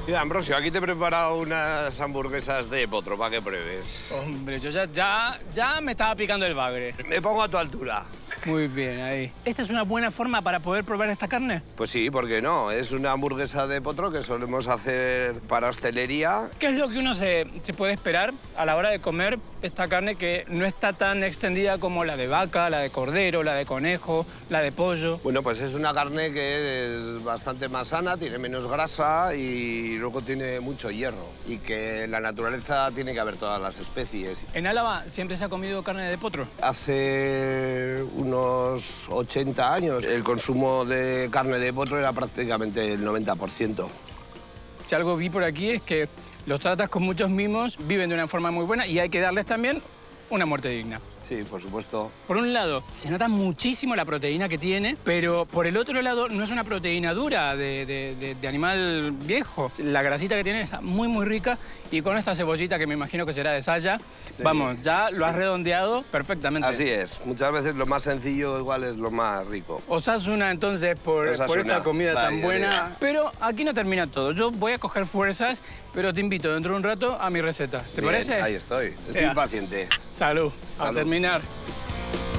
Mira, Ambrosio, aquí te he preparado unas hamburguesas de potro para que pruebes. Hombre, yo ya me estaba picando el bagre. Me pongo a tu altura. Muy bien, ahí. ¿Esta es una buena forma para poder probar esta carne? Pues sí, ¿por qué no? Es una hamburguesa de potro que solemos hacer para hostelería. ¿Qué es lo que uno se puede esperar a la hora de comer esta carne que no está tan extendida como la de vaca, la de cordero, la de conejo, la de pollo? Bueno, pues es una carne que es bastante más sana, tiene menos grasa y luego tiene mucho hierro. Y que en la naturaleza tiene que haber todas las especies. ¿En Álava siempre se ha comido carne de potro? Hace unos 80 años el consumo de carne de potro era prácticamente el 90%. Si algo vi por aquí es que los tratas con muchos mimos, viven de una forma muy buena y hay que darles también una muerte digna. Sí, por supuesto. Por un lado, se nota muchísimo la proteína que tiene, pero por el otro lado no es una proteína dura de animal viejo. La grasita que tiene está muy, muy rica y con esta cebollita que me imagino que será de saya, Sí, vamos, ya lo has redondeado perfectamente. Así es. Muchas veces lo más sencillo igual es lo más rico. Osasuna, entonces, por Osasuna, esta comida tan vaya, buena. vaya. Pero aquí no termina todo. Yo voy a coger fuerzas, pero te invito dentro de un rato a mi receta. ¿Te Bien, parece? ahí estoy. Estoy Ea. impaciente. Salud. A Salud. terminar.